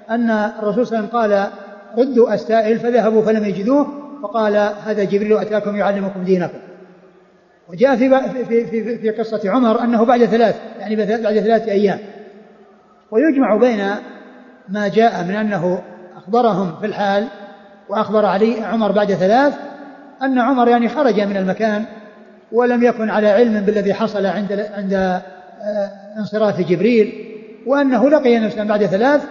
أن الرسول صلى الله عليه وسلم قال ردوا السائل فذهبوا فلم يجدوه، فقال هذا جبريل أتاكم يعلمكم دينكم. وجاء في قصة عمر أنه بعد 3 يعني بعد 3 أيام. ويجمع بين ما جاء من أنه أخبرهم في الحال وأخبر علي عمر بعد 3 أن عمر يعني خرج من المكان ولم يكن على علم بالذي حصل عند انصراف جبريل، وأنه لقي نفسه بعد 3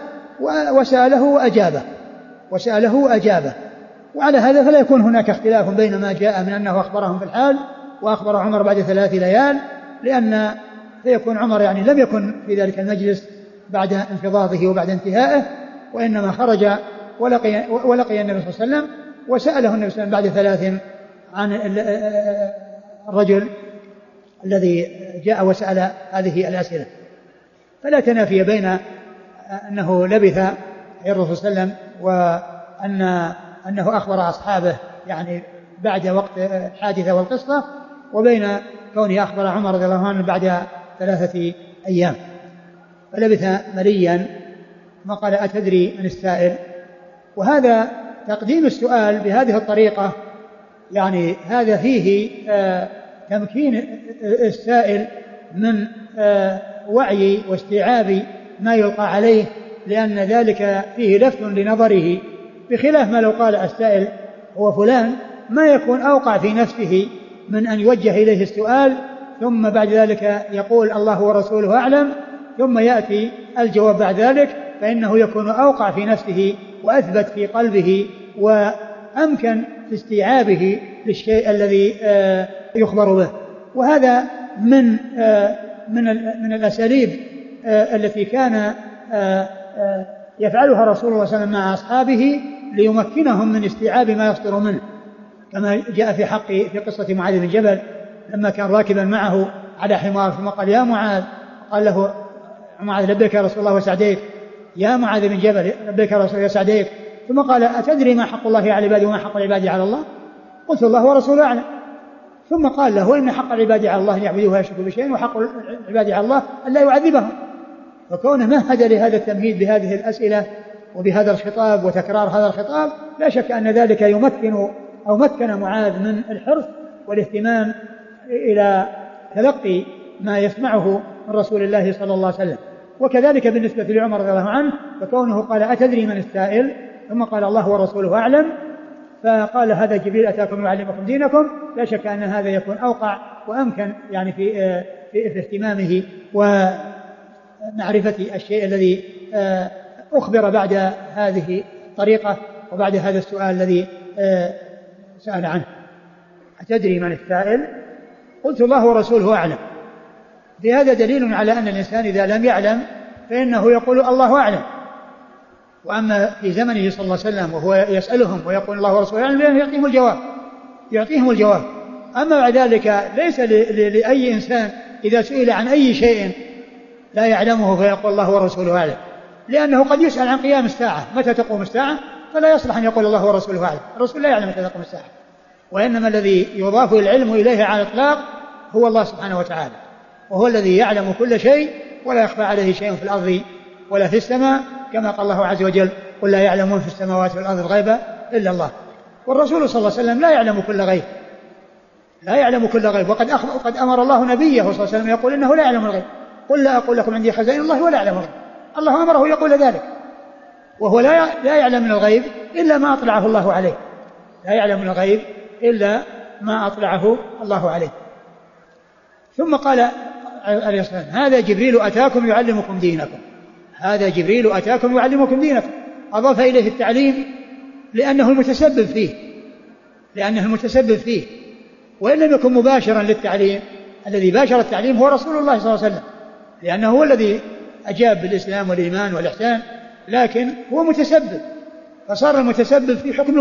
وسأله وأجابه. وعلى هذا فلا يكون هناك اختلاف بين ما جاء من أنه أخبرهم في الحال وأخبر عمر بعد 3 ليال، لأن فيكون عمر يعني لم يكن في ذلك المجلس بعد انفضاضه وبعد انتهائه، وإنما خرج ولقي النبي صلى الله عليه وسلم وسأله النبي صلى الله عليه وسلم بعد 3 عن الرجل الذي جاء وسأل هذه الأسئلة. فلا تنافي بين أنه لبث الرسول صلى الله عليه وسلم وأنه أخبر أصحابه يعني بعد وقت الحادثة والقصة، وبين كونه أخبر عمر رضي الله عنه بعد 3 أيام. فلبث مليا ما قال أتدري من السائل. وهذا تقديم السؤال بهذه الطريقة يعني هذا فيه تمكين السائل من وعي واستيعاب ما يلقى عليه، لأن ذلك فيه لفت لنظره، بخلاف ما لو قال السائل هو فلان ما يكون أوقع في نفسه من أن يوجه إليه السؤال ثم بعد ذلك يقول الله ورسوله أعلم ثم يأتي الجواب بعد ذلك، فإنه يكون أوقع في نفسه وأثبت في قلبه وأمكن في استيعابه للشيء الذي يخبر به. وهذا من الأساليب التي كان يفعلها رسول الله صلى الله عليه وسلم مع أصحابه ليمكنهم من استيعاب ما يصدر منه، كما جاء في قصة معاذ بن جبل لما كان راكبا معه على حمار ثم قال يا معاذ، قال له معاذ لبيك يا رسول الله وسعديك، يا معاذ بن جبل لبيك يا رسول الله وسعديك، ثم قال أتدري ما حق الله على العباد وما حق العباد على الله؟ قلت الله ورسوله أعلم. ثم قال له إن حق العباد على الله أن يعبدوه ويشركوا بشيء وحق العباد على الله أن لا يعذبهم. فكونه مهد لهذا التمهيد بهذه الأسئلة وبهذا الخطاب وتكرار هذا الخطاب لا شك أن ذلك مكن معاذ من الحرص والاهتمام إلى تلقي ما يسمعه من رسول الله صلى الله عليه وسلم. وكذلك بالنسبة لعمر رضي الله عنه، فكونه قال أتدري من السائل ثم قال الله ورسوله أعلم، فقال هذا جبريل أتاكم يعلمكم دينكم، لا شك أن هذا يكون أوقع وأمكن يعني في اهتمامه ومعرفة الشيء الذي أخبر بعد هذه الطريقة وبعد هذا السؤال الذي سأل عنه. أتدري من السائل؟ قلت الله ورسوله أعلم. بهذا دليل على أن الإنسان إذا لم يعلم فإنه يقول الله أعلم. وأما في زمنه صلى الله عليه وسلم وهو يسألهم ويقول الله ورسوله أعلم يعطيهم الجواب. أما بعد ذلك ليس لأي إنسان إذا سئل عن أي شيء لا يعلمه فيقول الله ورسوله أعلم، لأنه قد يسأل عن قيام الساعة متى تقوم الساعة، فلا يصلح أن يقول الله ورسوله أعلم. الرسول لا يعلم متى تقوم الساعة، وإنما الذي يضاف العلم إليه على الإطلاق هو الله سبحانه وتعالى، وهو الذي يعلم كل شيء ولا يخفى عليه شيء في الأرض ولا في السماء، كما قال الله عز وجل قل لا يعلمون في السماوات والأرض الغيب إلا الله. والرسول صلى الله عليه وسلم لا يعلم كل غيب، وقد أمر الله نبيه صلى الله عليه وسلم يقول إنه لا يعلم الغيب، قل لا أقول لكم عندي خزائن الله ولا أعلم الغيب. الله أمره يقول ذلك، وهو لا يعلم من الغيب إلا ما أطلعه الله عليه، لا يعلم من الغيب إلا ما أطلعه الله عليه. ثم قال عليه الصلاة والسلام هذا جبريل أتاكم يعلمكم دينكم، هذا جبريل أتاكم يعلمكم دينكم. أضاف إليه التعليم لأنه المتسبب فيه، وإن لم يكن مباشرا للتعليم. الذي باشر التعليم هو رسول الله صلى الله عليه وسلم، لأنه هو الذي أجاب بالإسلام والإيمان والإحسان، لكن هو متسبب، فصار المتسبب في حكم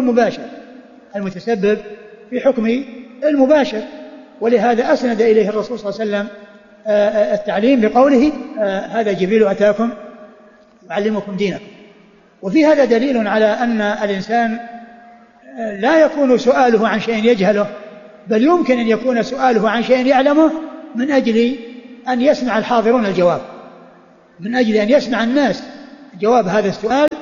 المباشر، ولهذا أسند إليه الرسول صلى الله عليه وسلم التعليم بقوله هذا جبريل أتاكم يعلمكم دينكم. وفي هذا دليل على أن الإنسان لا يكون سؤاله عن شيء يجهله، بل يمكن أن يكون سؤاله عن شيء يعلمه من أجل أن يسمع الحاضرون الجواب، من أجل أن يسمع الناس جواب هذا السؤال،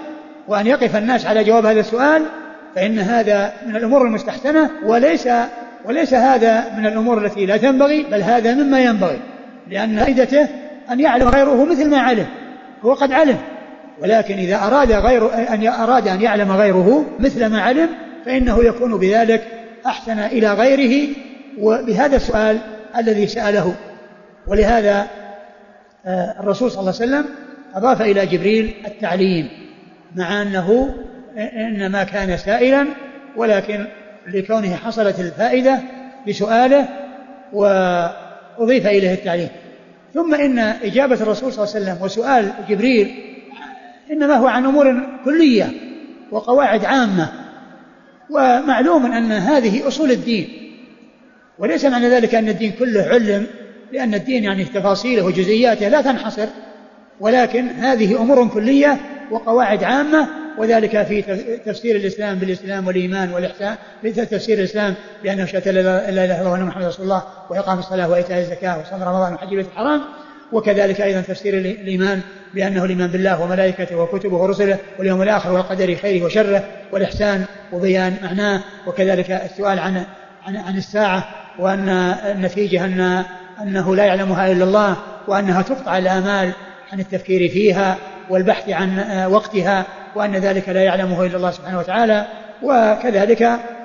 وأن يقف الناس على جواب هذا السؤال، فإن هذا من الأمور المستحسنة، وليس هذا من الأمور التي لا تنبغي، بل هذا مما ينبغي، لأن فائدته أن يعلم غيره مثل ما علم، هو قد علم، ولكن إذا أراد أن يعلم غيره مثل ما علم فإنه يكون بذلك أحسن إلى غيره وبهذا السؤال الذي سأله. ولهذا الرسول صلى الله عليه وسلم أضاف إلى جبريل التعليم، مع أنه إنما كان سائلا، ولكن لكونه حصلت الفائدة بسؤاله وأضيف إليه التعليم. ثم إن إجابة الرسول صلى الله عليه وسلم وسؤال جبريل إنما هو عن أمور كلية وقواعد عامة، ومعلوم أن هذه أصول الدين، وليس معنى ذلك أن الدين كله علم، لأن الدين يعني تفاصيله وجزئياته لا تنحصر، ولكن هذه أمور كلية وقواعد عامة، وذلك في تفسير الإسلام بالإسلام والإيمان والإحسان، تفسير الإسلام بأنه شهادة لا إله إلا الله وأن محمدا رسول الله، وإقام الصلاة وإيتاء الزكاة وصوم رمضان وحج البيت الحرام، وكذلك أيضا تفسير الإيمان بأنه الإيمان بالله وملائكته وكتبه ورسله واليوم الآخر والقدر خيره وشره، والإحسان وبيان معناه، وكذلك السؤال عن الساعة، وأن النتيجة أنه لا يعلمها إلا الله، وأنها تقطع الآمال عن التفكير فيها والبحث عن وقتها، وأن ذلك لا يعلمه إلا الله سبحانه وتعالى. وكذلك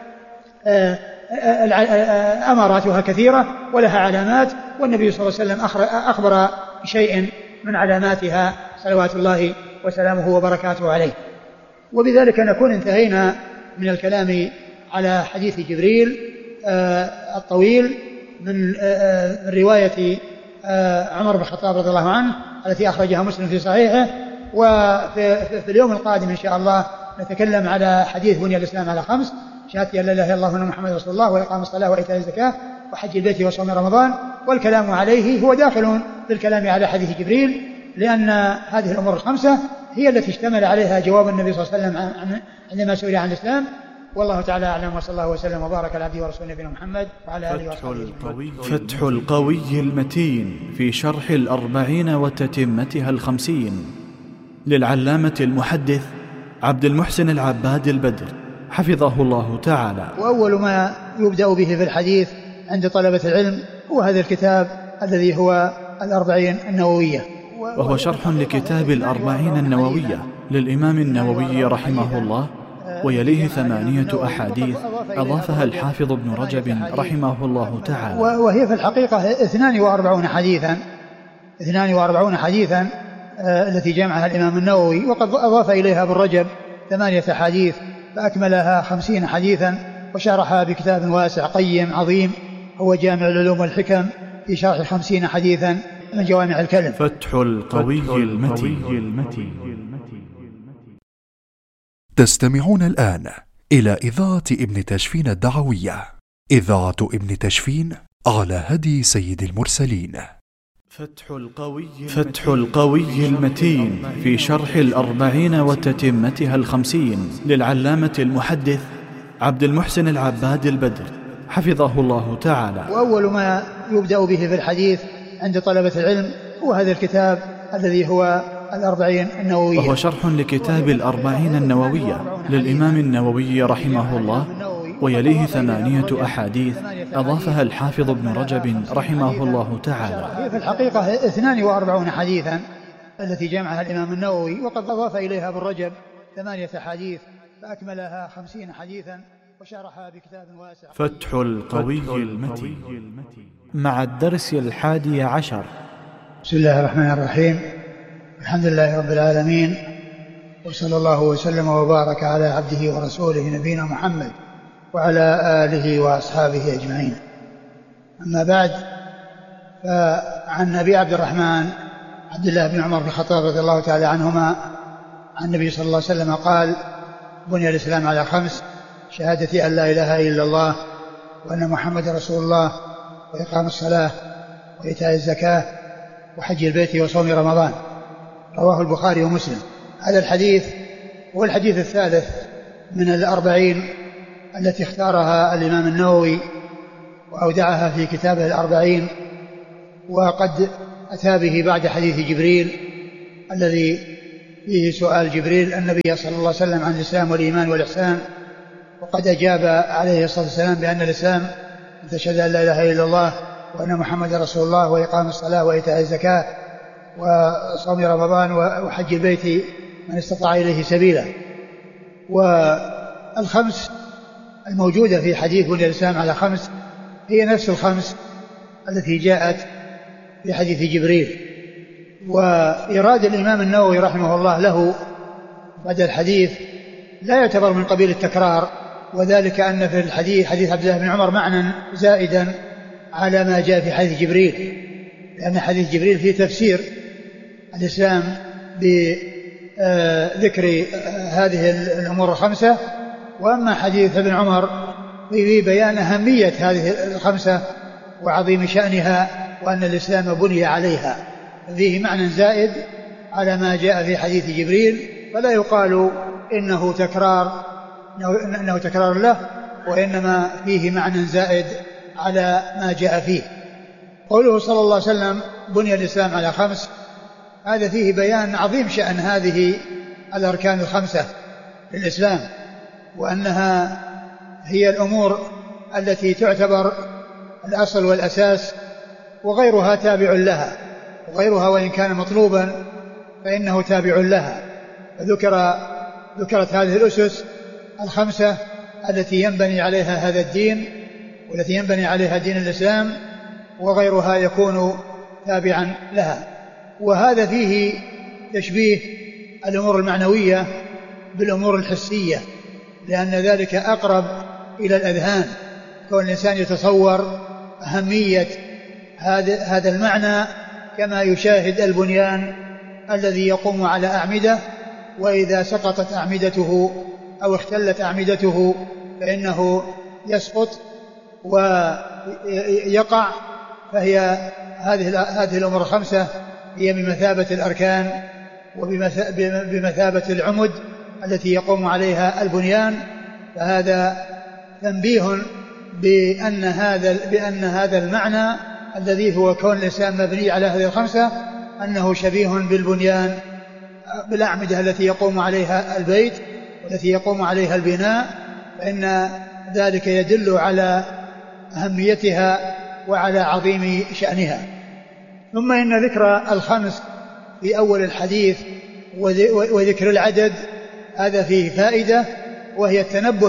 أماراتها كثيرة ولها علامات، والنبي صلى الله عليه وسلم أخبر بشيء من علاماتها صلوات الله وسلامه وبركاته عليه. وبذلك نكون انتهينا من الكلام على حديث جبريل الطويل من رواية عمر بن الخطاب رضي الله عنه التي أخرجها مسلم في صحيحه. وفي اليوم القادم إن شاء الله نتكلم على حديث بني الإسلام على 5: شهادة أن لا إله إلا الله وأن محمدا رسول الله، وإقام الصلاة وإيتاء الزكاة وحج البيت وصوم رمضان. والكلام عليه هو داخل في الكلام على حديث جبريل، لأن هذه الأمور الخمسة هي التي اشتمل عليها جواب النبي صلى الله عليه وسلم عندما سئل عن الإسلام. والله تعالى أعلم، وصلى الله وسلم وبارك على عبده ورسوله نبينا محمد وعلى آله وصحبه. فتح القوي المتين في شرح 40 وتتمتها 50 للعلامة المحدث عبد المحسن العباد البدر حفظه الله تعالى. وأول ما يبدأ به في الحديث عند طلبة العلم هو هذا الكتاب الذي هو 40 النووية، وهو شرح لكتاب 40 النووية للإمام النووي رحمه الله، ويليه 8 أحاديث أضافها الحافظ ابن رجب رحمه الله تعالى، وهي في الحقيقة 42 حديثا التي جمعها الإمام النووي، وقد أضاف إليها ابن رجب 8 أحاديث فأكملها 50 حديثا، وشرحها بكتاب واسع قيم عظيم هو جامع العلوم والحكم في شرح 50 حديثا من جوامع الكلم. فتح القوي المتين. تستمعون الآن إلى إذاعة ابن تشفين الدعوية، إذاعة ابن تشفين على هدي سيد المرسلين. فتح القوي المتين في شرح 40 وتتمتها 50 للعلامة المحدث عبد المحسن العباد البدر حفظه الله تعالى. وأول ما يبدأ به في الحديث عند طلبة العلم هو هذا الكتاب الذي هو 40 النووية، وهو شرح لكتاب 40 النووية للإمام النووي رحمه الله، ويليه 8 أحاديث أضافها الحافظ ابن رجب رحمه الله تعالى. هي في الحقيقة 42 حديثا التي جمعها الإمام النووي، وقد أضاف إليها ابن رجب 8 أحاديث فأكملها 50 حديثا وشرحها بكتاب واسع. فتح القوي المتين مع الدرس 11. بسم الله الرحمن الرحيم، الحمد لله رب العالمين، وصلى الله وسلم وبارك على عبده ورسوله نبينا محمد وعلى آله وأصحابه أجمعين. أما بعد، فعن أبي عبد الرحمن عبد الله بن عمر بن الخطاب رضي الله تعالى عنهما عن النبي صلى الله عليه وسلم قال: بني الإسلام على 5: شهادة أن لا إله إلا الله وأن محمد رسول الله، وإقام الصلاة وإيتاء الزكاة وحج البيت وصوم رمضان. رواه البخاري ومسلم. هذا الحديث هو الحديث الثالث من 40 التي اختارها الإمام النووي وأودعها في كتابه 40، وقد أتى به بعد حديث جبريل الذي فيه سؤال جبريل النبي صلى الله عليه وسلم عن الإسلام والإيمان والإحسان، وقد أجاب عليه الصلاة والسلام بأن الإسلام أن تشهد أن لا إله إلا الله وأن محمد رسول الله وإقام الصلاة وإيتاء الزكاة وصوم رمضان وحج البيت من استطاع إليه سبيلا. والخمس الموجودة في حديث بني الإسلام على خمس هي نفس الخمس التي جاءت في حديث جبريل. وإراد الإمام النووي رحمه الله له بعد الحديث لا يعتبر من قبيل التكرار، وذلك أن في الحديث حديث عبد الله بن عمر معنى زائدا على ما جاء في حديث جبريل، لأن حديث جبريل فيه تفسير الإسلام بذكر هذه الأمور الخمسة، وأما حديث ابن عمر فيه بيان أهمية هذه الخمسة وعظيم شأنها وأن الإسلام بني عليها، فيه معنى زائد على ما جاء في حديث جبريل، فلا يقال إنه تكرار له، وإنما فيه معنى زائد على ما جاء فيه. قوله صلى الله عليه وسلم بني الإسلام على خمس، هذا فيه بيان عظيم شأن هذه الأركان الخمسة للإسلام، وأنها هي الأمور التي تعتبر الأصل والأساس، وغيرها تابع لها، وغيرها وإن كان مطلوبا فإنه تابع لها. ذكرت هذه الأسس الخمسة التي ينبني عليها هذا الدين، والتي ينبني عليها دين الإسلام، وغيرها يكون تابعا لها. وهذا فيه تشبيه الأمور المعنوية بالأمور الحسية، لأن ذلك أقرب إلى الأذهان، كون الإنسان يتصور أهمية هذا المعنى كما يشاهد البنيان الذي يقوم على أعمدة، وإذا سقطت أعمدته أو اختلت أعمدته فإنه يسقط ويقع. فهي هذه الأمور الخمسة هي بمثابة الأركان وبمثابة العمد التي يقوم عليها البنيان. فهذا تنبيه بأن هذا المعنى الذي هو كون الإسلام مبني على هذه الخمسة أنه شبيه بالبنيان، بالأعمدة التي يقوم عليها البيت والتي يقوم عليها البناء، فإن ذلك يدل على أهميتها وعلى عظيم شأنها. ثم إن ذكر الخمس في أول الحديث وذكر العدد هذا فيه فائدة، وهي التنبه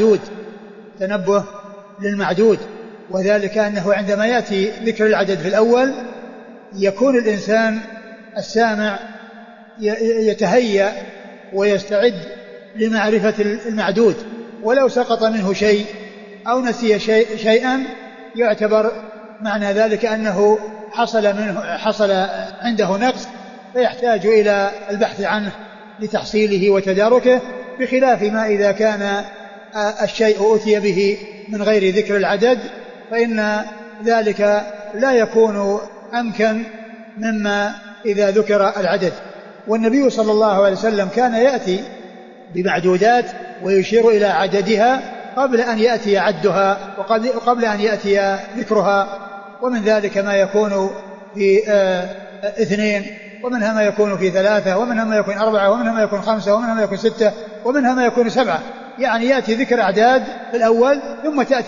للمعدود، وذلك أنه عندما يأتي ذكر العدد في الأول يكون الإنسان السامع يتهيأ ويستعد لمعرفة المعدود، ولو سقط منه شيء أو نسي شيئا يعتبر معنى ذلك أنه حصل عنده نقص، فيحتاج إلى البحث عنه لتحصيله وتداركه، بخلاف ما إذا كان الشيء أتي به من غير ذكر العدد، فإن ذلك لا يكون أمكن مما إذا ذكر العدد. والنبي صلى الله عليه وسلم كان يأتي بمعدودات ويشير إلى عددها قبل أن يأتي عدها وقبل أن يأتي ذكرها، ومن ذلك ما يكون في 2، ومنها ما يكون في 3، ومنها ما يكون 4، ومنها ما يكون 5، ومنها ما يكون 6، ومنها ما يكون 7. يعني يأتي ذكر أعداد في الأول ثم تأتي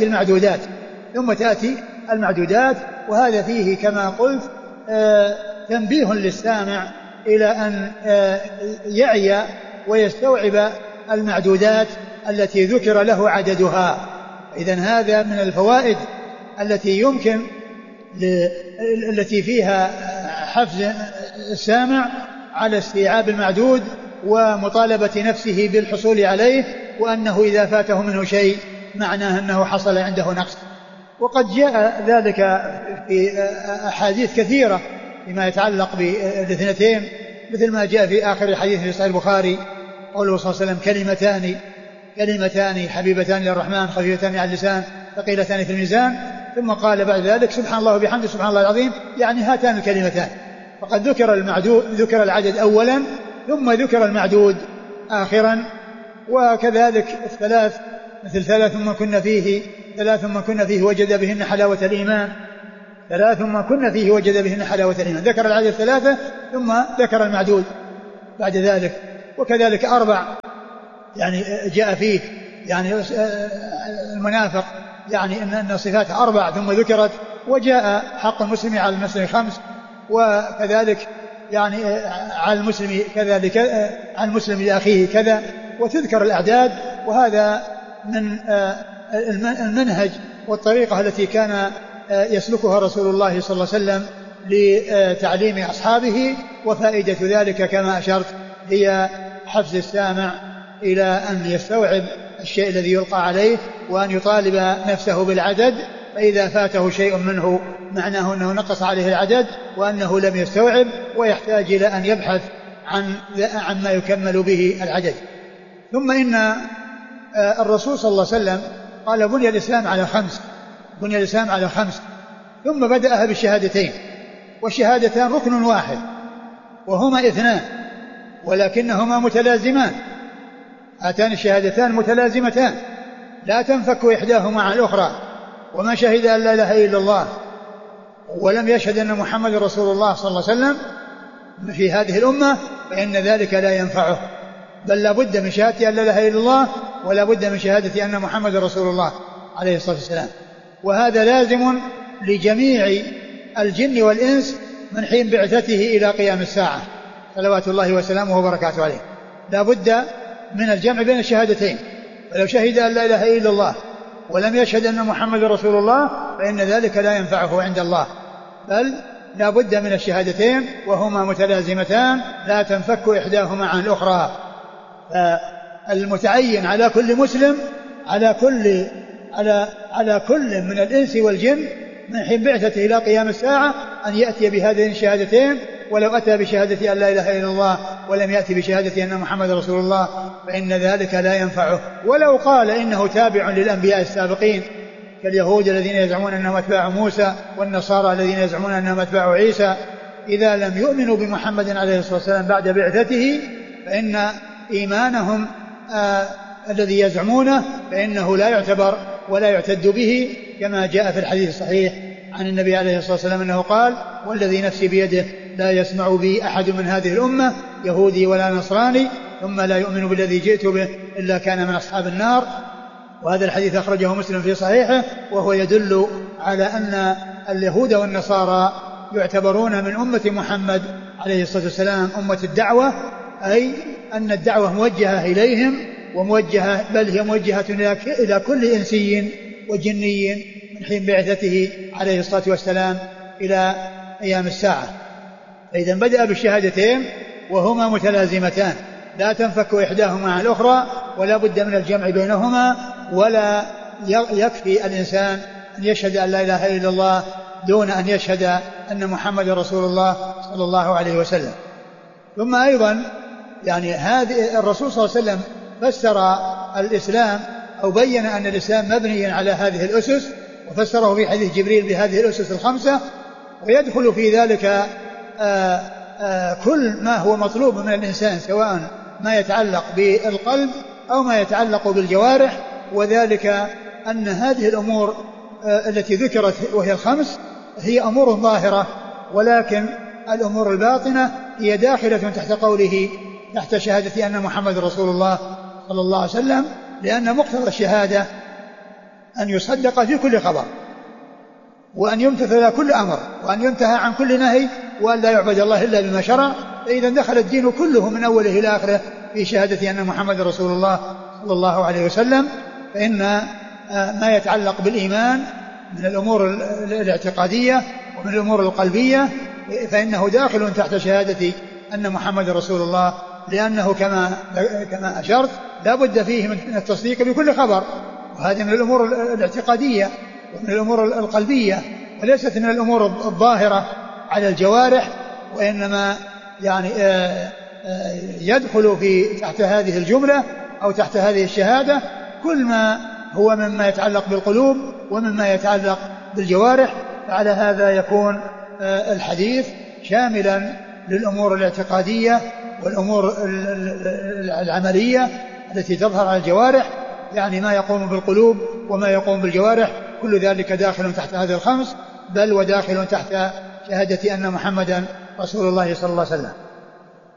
المعدودات. وهذا فيه كما قلت تنبيه للسامع إلى أن يعي ويستوعب المعدودات التي ذكر له عددها. إذن هذا من الفوائد التي فيها حفز السامع على استيعاب المعدود ومطالبة نفسه بالحصول عليه، وأنه إذا فاته منه شيء معناه أنه حصل عنده نقص. وقد جاء ذلك في أحاديث كثيرة فيما يتعلق بالاثنتين، مثل ما جاء في آخر الحديث في صحيح البخاري قوله صلى الله عليه وسلم كلمتان حبيبتان للرحمن خفيفتان على اللسان ثقيلتان في الميزان، ثم قال بعد ذلك سبحان الله وبحمده سبحان الله العظيم، يعني هاتان الكلمتان. فقد ذكر العدد أولا ثم ذكر المعدود آخرا. وكذلك الثلاث مثل ثلاث ما كنا فيه وجد بهن حلاوة الإيمان، ذكر العدد 3 ثم ذكر المعدود. بعد ذلك. وكذلك 4 يعني جاء فيه يعني المنافق يعني أن صفات 4 ثم ذكرت. وجاء حق المسلم على المسلم 5، وكذلك يعني على المسلم كذلك على المسلم لأخيه كذا، وتذكر الأعداد. وهذا من المنهج والطريقة التي كان يسلكها رسول الله صلى الله عليه وسلم لتعليم أصحابه. وفائدة ذلك كما أشرت هي حفز السامع إلى أن يستوعب الشيء الذي يلقى عليه، وأن يطالب نفسه بالعدد، فإذا فاته شيء منه معناه أنه نقص عليه العدد وأنه لم يستوعب، ويحتاج إلى أن يبحث عن ما يكمل به العدد. ثم إن الرسول صلى الله عليه وسلم قال بني الإسلام على 5، بني الإسلام على 5، ثم بدأها بالشهادتين، والشهادتان ركن واحد وهما 2 ولكنهما متلازمان. هاتان الشهادتان متلازمتان لا تنفك إحداهما عن الأخرى. وما شهد أن لا إله إلا الله ولم يشهد أن محمد رسول الله صلى الله عليه وسلم في هذه الأمة فإن ذلك لا ينفعه، بل لا بد من شهادة أن لا إله إلا الله ولا بد من شهادة أن محمد رسول الله عليه الصلاة والسلام. وهذا لازم لجميع الجن والإنس من حين بعثته إلى قيام الساعة صلوات الله وسلامه وبركاته عليه. لا بد من الجمع بين الشهادتين، ولو شهد أن لا إله إلا الله ولم يشهد أن محمد رسول الله فإن ذلك لا ينفعه عند الله، بل لا بد من الشهادتين وهما متلازمتان لا تنفك إحداهما عن الأخرى. فالمتعين على كل مسلم على كل من الإنس والجن من حين بعثته إلى قيام الساعة أن يأتي بهذين الشهادتين. ولو أتى بشهادة أن لا إله إلا الله ولم يأتي بشهادة أن محمد رسول الله فإن ذلك لا ينفعه. ولو قال إنه تابع للأنبياء السابقين كاليهود الذين يزعمون أنهم أتباع موسى والنصارى الذين يزعمون أنهم أتباع عيسى، إذا لم يؤمنوا بمحمد عليه الصلاة والسلام بعد بعثته فإن إيمانهم الذي يزعمونه فإنه لا يعتبر ولا يعتد به، كما جاء في الحديث الصحيح عن النبي عليه الصلاة والسلام أنه قال: والذي نفسي بيده لا يسمع بي أحد من هذه الأمة يهودي ولا نصراني ثم لا يؤمن بالذي جئت به إلا كان من أصحاب النار. وهذا الحديث أخرجه مسلم في صحيحه، وهو يدل على أن اليهود والنصارى يعتبرون من أمة محمد عليه الصلاة والسلام أمة الدعوة، أي أن الدعوة موجهة إليهم وموجهة، بل هي موجهة إلى كل إنسي وجني من حين بعثته عليه الصلاة والسلام إلى أيام الساعة. فإذا بدأ بالشهادتين وهما متلازمتان لا تنفك إحداهما عن الأخرى، ولا بد من الجمع بينهما، ولا يكفي الإنسان أن يشهد أن لا إله إلا الله دون أن يشهد أن محمد رسول الله صلى الله عليه وسلم. ثم أيضا يعني هذه الرسول صلى الله عليه وسلم فسر الإسلام أو بين أن الإسلام مبني على هذه الأسس، وفسره في حديث جبريل بهذه الأسس الخمسة، ويدخل في ذلك كل ما هو مطلوب من الإنسان سواء ما يتعلق بالقلب أو ما يتعلق بالجوارح، وذلك أن هذه الأمور التي ذكرت وهي الخمس هي أمور ظاهرة، ولكن الأمور الباطنة هي داخلة تحت قوله تحت شهادة أن محمد رسول الله صلى الله عليه وسلم، لأن مقتضى الشهادة أن يصدق في كل خبر، وأن يمتثل كل أمر، وأن ينتهى عن كل نهي، وأن لا يعبد الله إلا بما شرع. فإذا دخل الدين كله من أوله إلى آخره في شهادة أن محمد رسول الله صلى الله عليه وسلم. فإن ما يتعلق بالإيمان من الأمور الاعتقادية ومن الأمور القلبية فإنه داخل تحت شهادة أن محمد رسول الله، لأنه كما أشرت لا بد فيه من التصديق بكل خبر، وهذه من الأمور الاعتقادية ومن الأمور القلبية، وليست من الأمور الظاهرة على الجوارح، وإنما يعني يدخل تحت هذه الجملة أو تحت هذه الشهادة كل ما هو مما يتعلق بالقلوب ومما يتعلق بالجوارح. فعلى هذا يكون الحديث شاملا للأمور الاعتقادية والأمور العملية التي تظهر على الجوارح، يعني ما يقوم بالقلوب وما يقوم بالجوارح، كل ذلك داخل تحت هذه الخمس، بل وداخل تحت شهادة أن محمدا رسول الله صلى الله عليه وسلم.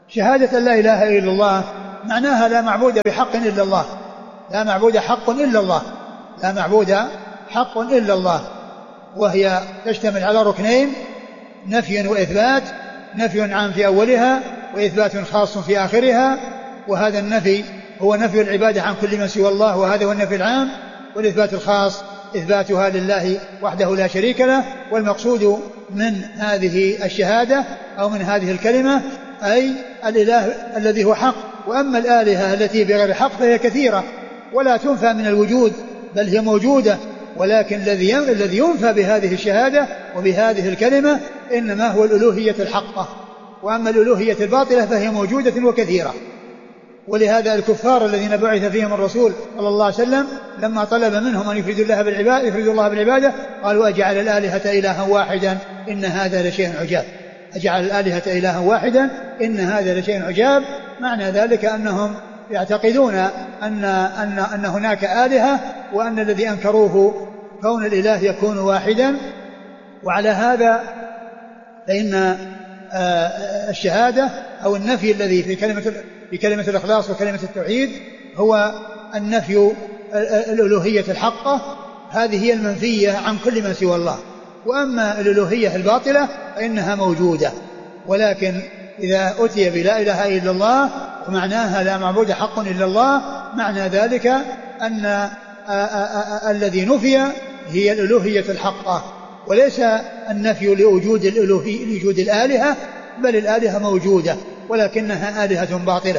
شهادة لا إله إلا الله معناها لا معبود بحق إلا الله، لا معبود حق إلا الله، لا معبود حق إلا الله، وهي تشتمل على ركنين: نفي وإثبات، نفي عام في أولها وإثبات خاص في آخرها، وهذا النفي هو نفي العبادة عن كل من سوى الله، وهذا هو النفي العام، والإثبات الخاص إثباتها لله وحده لا شريك له. والمقصود من هذه الشهادة أو من هذه الكلمة أي الإله الذي هو حق. وأما الآلهة التي بغير حق فهي كثيرة ولا تنفى من الوجود، بل هي موجودة، ولكن الذي ينفى بهذه الشهادة وبهذه الكلمة إنما هو الألوهية الحقة، وأما الألوهية الباطلة فهي موجودة وكثيرة. ولهذا الكفار الذين بعث فيهم الرسول صلى الله عليه وسلم لما طلب منهم أن يفردوا الله بالعبادة قالوا: أجعل الآلهة إلها واحدا إن هذا لشيء عجاب. أجعل الآلهة إلها واحدا إن هذا لشيء عجاب. معنى ذلك أنهم يعتقدون أن هناك آلهة، وأن الذي أنكروه كون الإله يكون واحدا. وعلى هذا فإن الشهادة أو النفي الذي في كلمة الإخلاص وكلمة التوحيد هو النفي الألوهية الحقة، هذه هي المنفية عن كل من سوى الله. وأما الألوهية الباطلة فإنها موجودة، ولكن إذا أتي بلا إله إلا الله ومعناها لا معبود حق إلا الله، معنى ذلك أن الذي نفي هي الألوهية الحقة، وليس النفي لوجود الآلهة، بل الآلهة موجودة ولكنها آلهة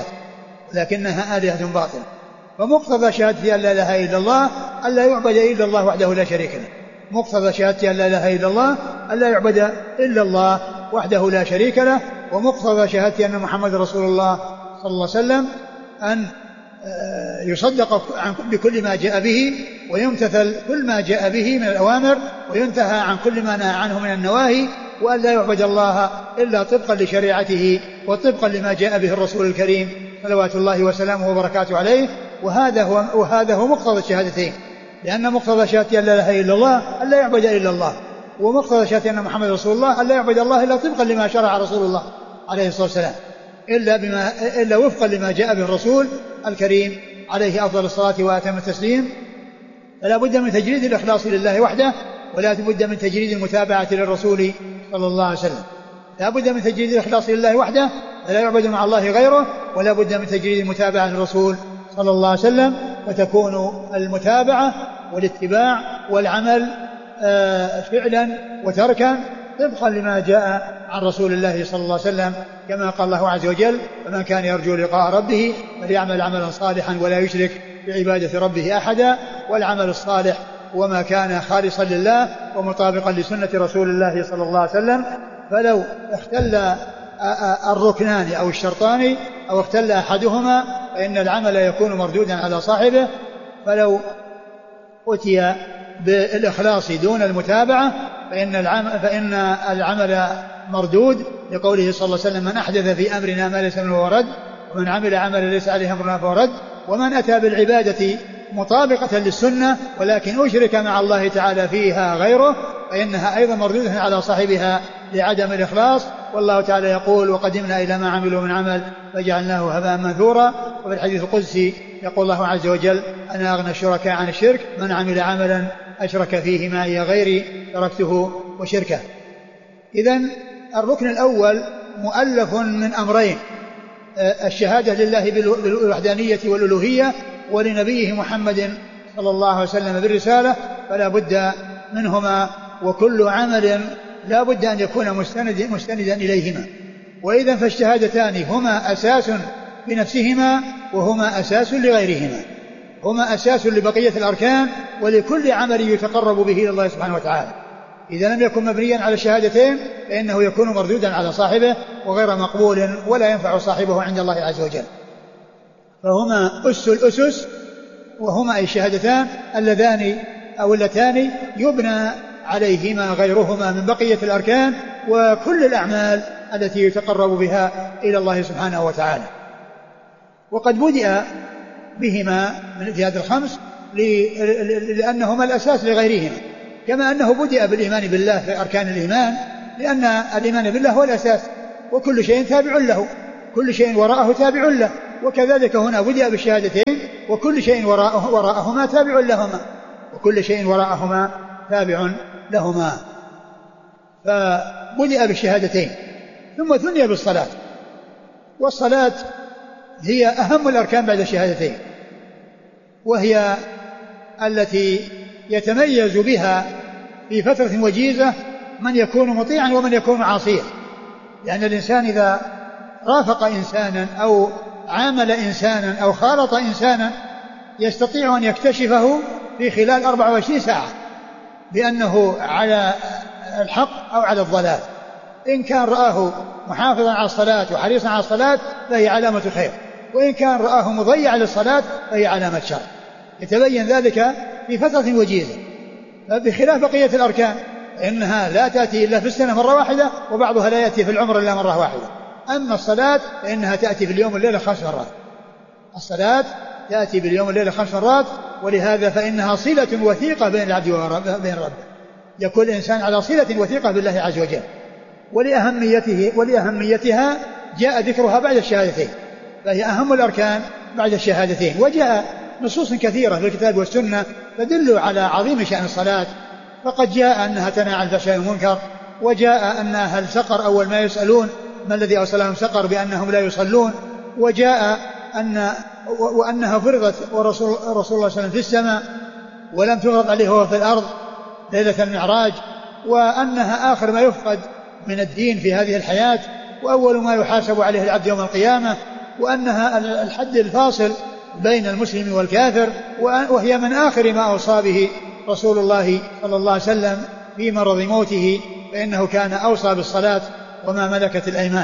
باطلة. فمقتضى شهادة أن لا إله إلا الله ألا يعبد إلا الله وحده لا شريك له. مقتضى شهادة أن لا إله إلا الله ألا يعبد إلا الله وحده لا شريك له. ومقتضى شهادة أن محمد رسول الله صلى الله عليه وسلم أن يصدق بكل ما جاء به ويمتثل كل ما جاء به من الأوامر وينتهى عن كل ما نهى عنه من النواهي، وأن لا يعبد الله إلا طبقا لشريعته وطبقا لما جاء به الرسول الكريم صلوات الله وسلامه وبركاته عليه. وهذا هو مقتضى الشهادتين، لأن مقتضى شهادة أن لا إله إلا الله ألا يعبد إلا الله، ومقتضى شهادة أن محمد رسول الله ألا يعبد الله إلا طبقا لما شرع رسول الله عليه الصلاة والسلام، إلا وفقا لما جاء به الرسول الكريم عليه أفضل الصلاة وأتم التسليم. فلا بد من تجريد الإخلاص لله وحده، ولا بد من تجريد المتابعة للرسول صلى الله عليه وسلم. لا بد من تجريد الإخلاص لله وحده، فلا يعبد مع الله غيره، ولا بد من تجريد المتابعة للرسول صلى الله عليه وسلم، فتكون المتابعة والاتباع والعمل فعلا وتركا طبقا لما جاء عن رسول الله صلى الله عليه وسلم، كما قال الله عز وجل: فمن كان يرجو لقاء ربه فليعمل عملا صالحا ولا يشرك بعبادة ربه أحدا. والعمل الصالح وما كان خالصا لله ومطابقا لسنة رسول الله صلى الله عليه وسلم. فلو اختل الركنان أو الشرطان أو اختل أحدهما فإن العمل يكون مردودا على صاحبه. فلو أتي بالإخلاص دون المتابعة فإن العمل مردود، لقوله صلى الله عليه وسلم: من أحدث في أمرنا ما ليس منه فهو رد، ومن عمل عملا ليس عليه أمرنا فهو رد. ومن أتى بالعبادة مطابقة للسنة ولكن أشرك مع الله تعالى فيها غيره فإنها أيضا مردودة على صاحبها لعدم الإخلاص. والله تعالى يقول: وقدمنا إلى ما عملوا من عمل فجعلناه هباء منثورا. وفي الحديث القدسي يقول الله عز وجل: أنا أغنى الشركاء عن الشرك، من عمل عملا أشرك فيه معي غيري تركته وشركه. إذن الركن الأول مؤلف من أمرين: الشهادة لله بالوحدانية والألوهية، ولنبيه محمد صلى الله عليه وسلم بالرسالة، فلا بد منهما، وكل عمل لا بد أن يكون مستندا إليهما. وإذا فالشهادتان هما أساس بنفسهما وهما أساس لغيرهما، هما أساس لبقية الأركان ولكل عمل يتقرب به إلى الله سبحانه وتعالى. إذا لم يكن مبنيا على الشهادتين فإنه يكون مردودا على صاحبه وغير مقبول ولا ينفع صاحبه عند الله عز وجل. فهما أس الأسس، وهما أي الشهادتان اللذان أو اللتان يبنى عليهما غيرهما من بقية الأركان وكل الأعمال التي يتقرب بها إلى الله سبحانه وتعالى. وقد بدأ بهما في هذه الخمس لأنهما الأساس لغيرهما، كما أنه بدأ بالإيمان بالله في أركان الإيمان، لأن الإيمان بالله هو الأساس وكل شيء تابع له، كل شيء وراءه تابع له. وكذلك هنا بدأ بالشهادتين وكل شيء وراءهما تابع لهما، وكل شيء وراءهما تابع لهما. فبدأ بالشهادتين ثم ثني بالصلاة، والصلاة هي أهم الأركان بعد الشهادتين، وهي التي يتميز بها في فترة وجيزة من يكون مطيعا ومن يكون عاصيا. لأن الإنسان إذا رافق إنسانا أو عامل إنسانا أو خالط إنسانا يستطيع أن يكتشفه في خلال 24 ساعة بأنه على الحق أو على الضلال. إن كان رآه محافظا على الصلاة وحريصا على الصلاة فهي علامة خير، وإن كان رآه مضيعا للصلاة فهي علامة شر. يتبين ذلك في فترة وجيزة، بخلاف بقية الأركان إنها لا تأتي إلا في السنة مرة واحدة، وبعضها لا يأتي في العمر إلا مرة واحدة. أما الصلاة فإنها تأتي في اليوم والليلة 5 مرات. الصلاة تأتي باليوم والليلة 5 مرات، ولهذا فإنها صلة وثيقة بين العبد وبين ربه. يكون الإنسان على صلة وثيقة بالله عز وجل. ولأهميتها جاء ذكرها بعد الشهادتين، فهي أهم الأركان بعد الشهادتين. وجاء نصوص كثيرة في الكتاب والسنة تدل على عظيم شأن الصلاة، فقد جاء أنها تنهى عن الفحشاء والمنكر، وجاء أن أهل سقر أول ما يسألون ما الذي أوصلهم سقر بأنهم لا يصلون، وجاء وأنها فرضت ورسول الله صلى الله عليه وسلم في السماء ولم تفرض عليه وهو في الأرض ليلة المعراج، وأنها آخر ما يفقد من الدين في هذه الحياة وأول ما يحاسب عليه العبد يوم القيامة، وأنها الحد الفاصل بين المسلم والكافر، وهي من آخر ما أوصى به رسول الله صلى الله عليه وسلم في مرض موته، فإنه كان أوصى بالصلاة وما ملكت الأيمان.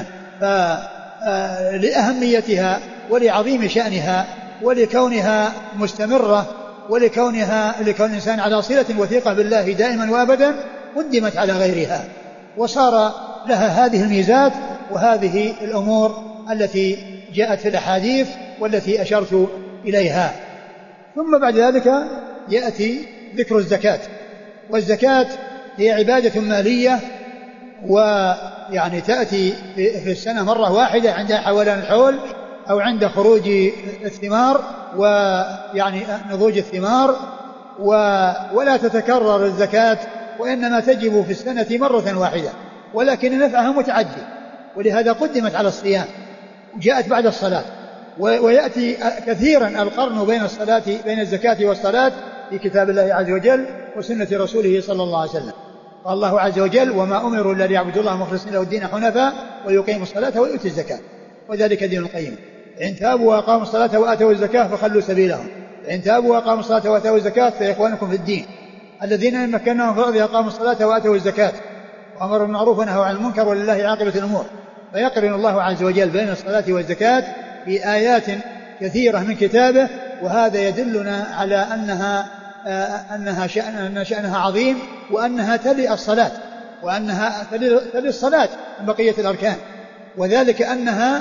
فلأهميتها ولعظيم شأنها ولكونها مستمرة ولكون الإنسان على صلة وثيقة بالله دائما وأبدا قدمت على غيرها، وصار لها هذه الميزات وهذه الأمور التي جاءت في الأحاديث والتي أشرت إليها. ثم بعد ذلك يأتي ذكر الزكاة. والزكاة هي عبادة مالية، ويعني تأتي في السنة مرة واحدة عند حولان الحول أو عند خروج الثمار ويعني نضوج الثمار، ولا تتكرر الزكاة، وإنما تجب في السنة مرة واحدة، ولكن نفعها متعدي، ولهذا قدمت على الصيام وجاءت بعد الصلاة. ويأتي كثيرا القرن بين الزكاة والصلاة في كتاب الله عز وجل وسنة رسوله صلى الله عليه وسلم. قال الله عز وجل: وما أمروا إلا ليعبدوا الله مخلصين له الدين حنفاء ويقيموا الصلاة ويؤتوا الزكاة وذلك دين القيم. إن تابوا وأقاموا الصلاة وآتوا الزكاة فخلوا سبيلهم. إن تابوا وأقاموا الصلاة وآتوا الزكاة فإخوانكم في الدين الذين إن مكناهم في الأرض أقاموا الصلاة وآتوا الزكاة وأمروا بالمعروف ونهوا عن المنكر ولله عاقبة الأمور. فيقرن الله عز وجل بين الصلاة والزكاة في آيات كثيرة من كتابه، وهذا يدلنا على أن شأنها عظيم، وأنها تلي الصلاة، وأنها تلي الصلاة من بقية الأركان، وذلك أن